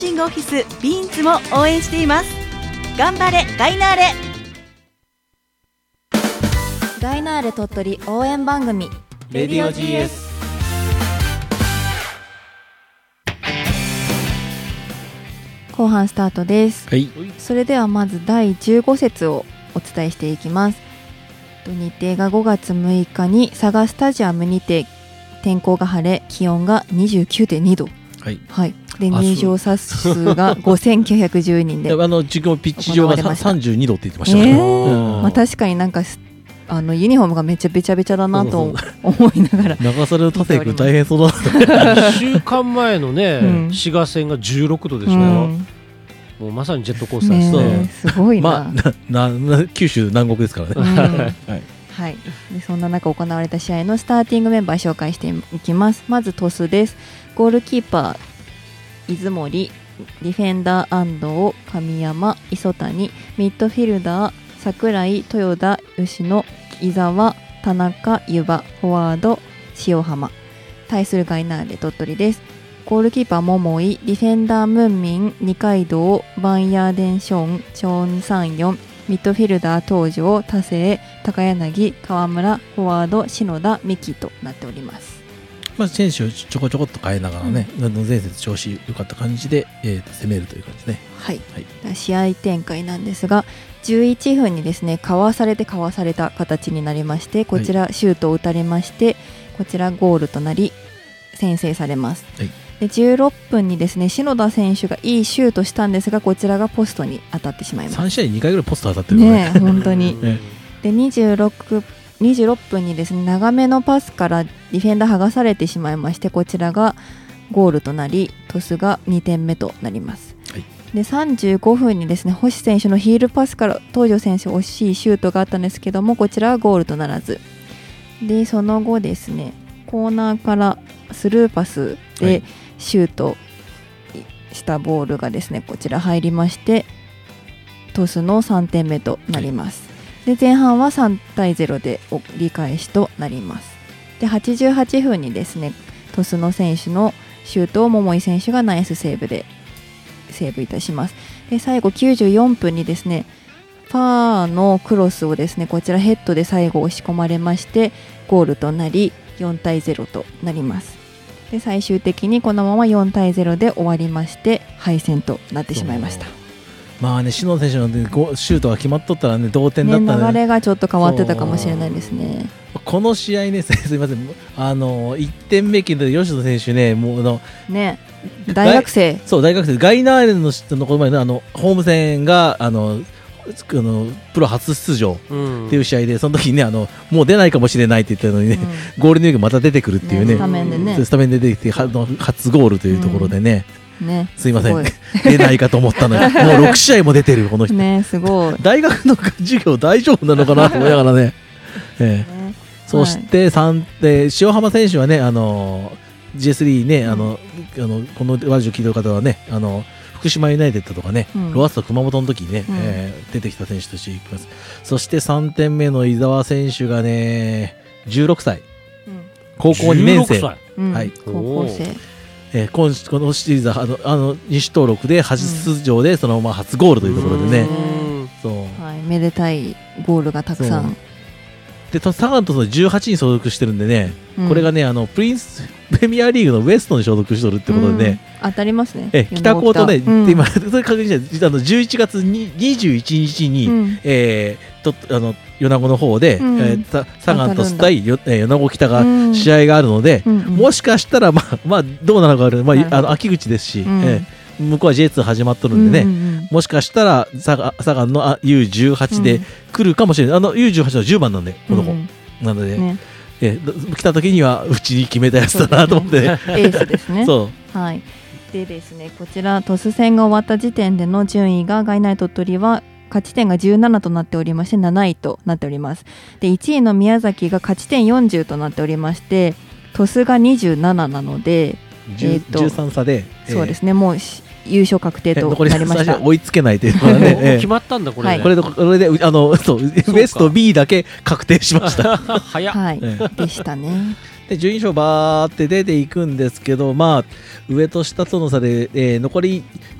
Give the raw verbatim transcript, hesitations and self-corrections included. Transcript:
シングオフィスビーンズも応援しています。頑張れガイナーレ。 ガイナーレ鳥取応援番組レディオ ジーエス。 後半スタートです、 はい、 それではまずだいじゅうご節をお伝えしていきます。日程がごがつむいかに佐賀スタジアムにて天候が晴れ気温が にじゅうきゅうてんにど、 はいはい、で入場者数がごせんきゅうひゃくじゅうにんであの自分ピッチ上がさんじゅうにどって言ってましたね、 ね、 えーまあ、確かになんかあのユニフォームがめっちゃべちゃべちゃだなと思いながら長袖の縦く大変そうだないっしゅうかんまえのね、うん、滋賀線がじゅうろくどですよ、うん、もうまさにジェットコースターですね、 ねすごいな、 まあ、なな九州南国ですからね、うんはいはい、でそんな中行われた試合のスターティングメンバー紹介していきます。まず鳥栖です。ゴールキーパー出森、ディフェンダー安藤、神山、磯谷、ミッドフィルダー櫻井、豊田、吉野、伊沢、田中、湯葉、フォワード塩浜。対するガイナーレ鳥取です。ゴールキーパー桃井、ディフェンダームンミン、二階堂、バンヤーデンション、チョンサンヨン、ミッドフィルダー東條、田勢、高柳、川村、フォワード篠田、三木となっております。 まあ、選手をちょこちょこっと変えながらね、うん、前節調子良かった感じで、えー、攻めるという感じね。 はい、はい、試合展開なんですがじゅういっぷんにですねかわされてかわされた形になりまして、こちらシュートを打たれまして、はい、こちらゴールとなり先制されます、はい、でじゅうろっぷんにですね篠田選手がいいシュートしたんですが、こちらがポストに当たってしまいます。 さん試合にかいぐらいポスト当たってるねね本当に、ね、でにじゅうろくにじゅうろっぷんにですね長めのパスからディフェンダー剥がされてしまいまして、こちらがゴールとなり鳥栖がにてんめとなります、はい、でさんじゅうごふんにですね星選手のヒールパスから東條選手惜しいシュートがあったんですけども、こちらはゴールとならず、でその後ですねコーナーからスルーパスでシュートしたボールがですねこちら入りまして鳥栖のさんてんめとなります、はい、で前半はさんたいゼロで折り返しとなります。ではちじゅうはっぷんにですね鳥栖の選手のシュートを桃井選手がナイスセーブでセーブいたします。で最後きゅうじゅうよんぷんにですねファーのクロスをですねこちらヘッドで最後押し込まれましてゴールとなりよんたいゼロとなります。で最終的にこのままよんたいゼロで終わりまして敗戦となってしまいました。 まあね、篠田選手の、ね、シュートが決まっとったら、ね、同点だったね、 ね流れがちょっと変わってたかもしれないですね。 この試合ね、すみません、あのいってんめ決めた吉野選手ね、もうあのね大学生、 そう大学生、ガイナーレののこの前のあのホーム戦があのあのプロ初出場っていう試合で、その時にねあのもう出ないかもしれないって言ったのにね、うん、ゴールデンウィークまた出てくるっていうね、 ねスタメンでねスタメンで出てきて初ゴールというところでね。うんね、すいません出ないかと思ったのよもうろくしあいも出てるこの人ねすごい大学の授業大丈夫なのかなと思いながらね、ええねそしてさんで塩浜選手はねあの ジェイスリー ね、うん、あのあのこのラジオ聞いてる方はねあの福島ユナイテッドとかね、うん、ロアッソ熊本の時にね、うんえー、出てきた選手としていきます。そしてさんてんめの伊沢選手がねじゅうろくさい、うん、高校にねん生、 じゅうろくさい、 はい、 高校生えー、今このシリーズはあのあの二種登録で初出場でそのまま初ゴールというところでね、 うんそう、はい、めでたいゴールがたくさんでサガンとじゅうはちに所属してるんでね、うん、これがねあのプリンスプレミアリーグのウエストに所属しとるってことでね、 うん、当たりますねえ北高とね、うん、今それ確認してあのじゅういちがつににじゅういちにちに、うんえー、とあの米子の方で、うんえー、サガン鳥栖対よ、えー、米子北が試合があるので、うん、もしかしたら、まあまあ、どうなのかある、まあ、あの秋口ですし、うんえー、向こうは ジェイツー 始まっとるんでね、うんうんうん、もしかしたらサガ、サガンの ユーじゅうはち で来るかもしれない、うん、あの ユーじゅうはち のじゅうばんなんでこの子、うん、なので、ねえー、来た時にはうちに決めたやつだなと思って、ね、 エースですねそう、はいでですね、こちら鳥栖戦が終わった時点での順位がガイナーレ鳥取は勝ち点がじゅうななとなっておりましてなないとなっております。でいちいの宮崎が勝ち点よんじゅうとなっておりまして鳥栖がにじゅうなななので、 えー、とじゅうさんさで、 えー、そうですねもう優勝確定となりました。 追いつけないというのはね、 えー、決まったんだこれ、 はい、これでこれであのそうウエスト ビー だけ確定しました早っ、 はい、でしたね。 で順位表バーって出ていくんですけど、まあ、上と下との差で、えー、残り